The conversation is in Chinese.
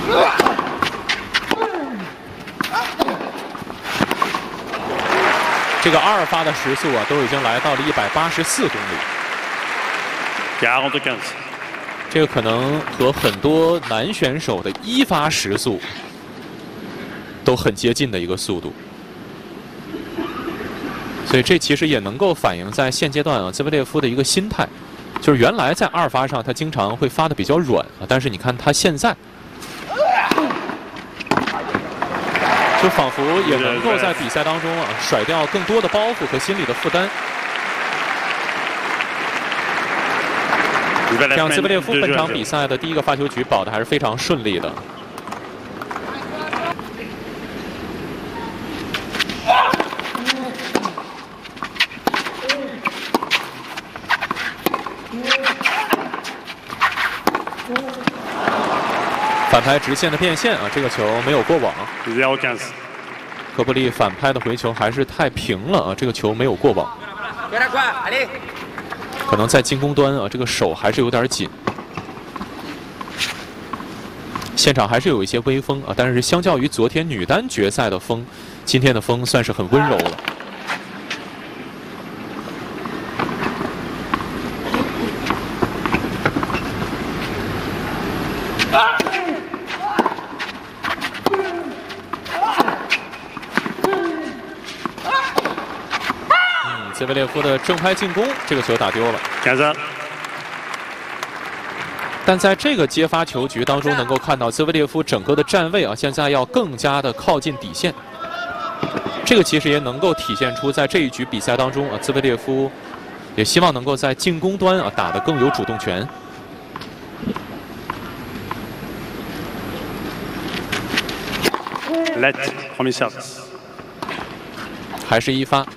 这个2发的时速啊，都已经来到了184公里。 45. 这个可能和很多男选手的1发时速都很接近的一个速度。所以这其实也能够反映在现阶段啊，兹维列夫的一个心态，就是原来在2发上他经常会发的比较软啊，但是你看他现在。 就仿佛也能够在比赛当中啊甩掉更多的包袱和心理的负担。这样，兹维列夫本场比赛的第一个发球局保的还是非常顺利的。反拍直线的变线啊，这个球没有过网。科布利反拍的回球还是太平了啊，这个球没有过网。可能在进攻端啊，这个手还是有点紧。现场还是有一些微风啊，但是相较于昨天女单决赛的风，今天的风算是很温柔了。 兹维列夫的正拍进攻，这个球打丢了。但在这个接发球局当中，能够看到兹维列夫整个的站位啊，现在要更加的靠近底线。这个其实也能够体现出，在这一局比赛当中啊，兹维列夫也希望能够在进攻端啊打得更有主动权。还是1发。